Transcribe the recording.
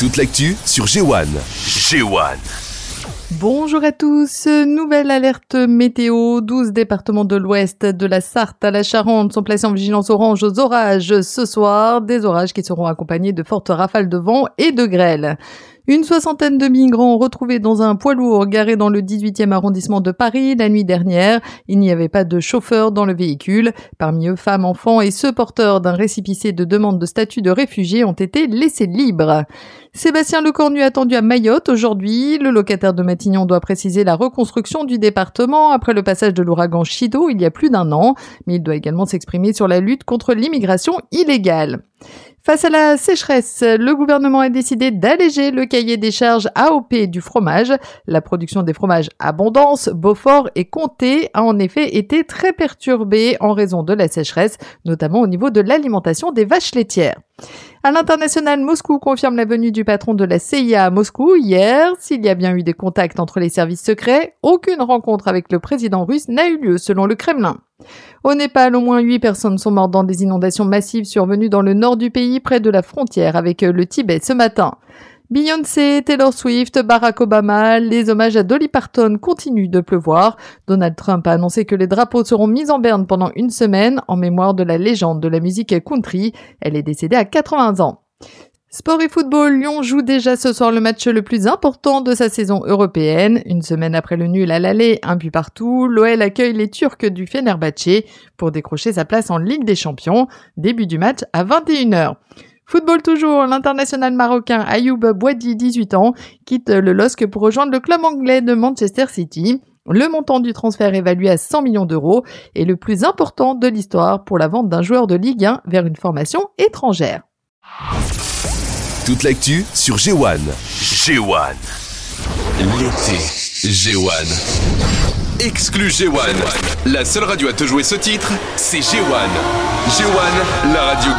Toute l'actu sur G1. G1. Bonjour à tous, nouvelle alerte météo, 12 départements de l'ouest, de la Sarthe à la Charente sont placés en vigilance orange aux orages ce soir, des orages qui seront accompagnés de fortes rafales de vent et de grêle. Une soixantaine de migrants retrouvés dans un poids lourd garé dans le 18e arrondissement de Paris la nuit dernière. Il n'y avait pas de chauffeur dans le véhicule. Parmi eux, femmes, enfants et ceux porteurs d'un récépissé de demande de statut de réfugié ont été laissés libres. Sébastien Lecornu attendu à Mayotte aujourd'hui. Le locataire de Matignon doit préciser la reconstruction du département après le passage de l'ouragan Chido il y a plus d'un an. Mais il doit également s'exprimer sur la lutte contre l'immigration illégale. Face à la sécheresse, le gouvernement a décidé d'alléger le cahier des charges AOP du fromage. La production des fromages Abondance, Beaufort et Comté a en effet été très perturbée en raison de la sécheresse, notamment au niveau de l'alimentation des vaches laitières. À l'international, Moscou confirme la venue du patron de la CIA à Moscou hier. S'il y a bien eu des contacts entre les services secrets, aucune rencontre avec le président russe n'a eu lieu selon le Kremlin. Au Népal, au moins 8 personnes sont mortes dans des inondations massives survenues dans le nord du pays près de la frontière avec le Tibet ce matin. Beyoncé, Taylor Swift, Barack Obama, les hommages à Dolly Parton continuent de pleuvoir. Donald Trump a annoncé que les drapeaux seront mis en berne pendant une semaine en mémoire de la légende de la musique country. Elle est décédée à 80 ans. Sport et football, Lyon joue déjà ce soir le match le plus important de sa saison européenne. Une semaine après le nul à l'aller, un but partout, l'OL accueille les Turcs du Fenerbahçe pour décrocher sa place en Ligue des Champions. Début du match à 21h. Football toujours, l'international marocain Ayoub Boadi, 18 ans, quitte le LOSC pour rejoindre le club anglais de Manchester City. Le montant du transfert évalué à 100 millions d'euros est le plus important de l'histoire pour la vente d'un joueur de Ligue 1 vers une formation étrangère. Toute l'actu sur G1. G1. L'été. G1. Exclu G1. La seule radio à te jouer ce titre, c'est G1. G1, la radio